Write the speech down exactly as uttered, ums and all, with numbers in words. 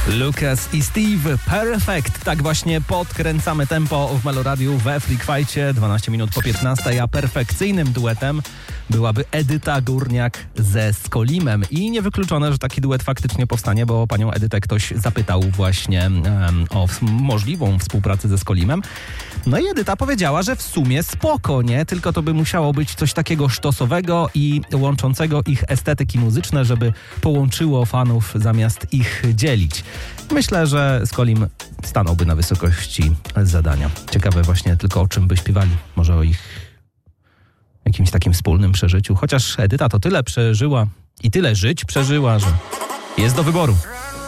Lucas i Steve, Perfect. Tak właśnie podkręcamy tempo w Meloradiu we Freak Fightcie. dwanaście minut po piętnastej, a perfekcyjnym duetem byłaby Edyta Górniak ze Skolimem. I niewykluczone, że taki duet faktycznie powstanie, bo panią Edytę ktoś zapytał właśnie um, o w- możliwą współpracę ze Skolimem. No i Edyta powiedziała, że w sumie spoko, nie? Tylko to by musiało być coś takiego sztosowego i łączącego ich estetyki muzyczne, żeby połączyło fanów zamiast ich dzielić. Myślę, że Skolim stanąłby na wysokości zadania. Ciekawe właśnie tylko, o czym by śpiewali. Może o ich jakimś takim wspólnym przeżyciu. Chociaż Edyta to tyle przeżyła i tyle żyć przeżyła, że jest do wyboru.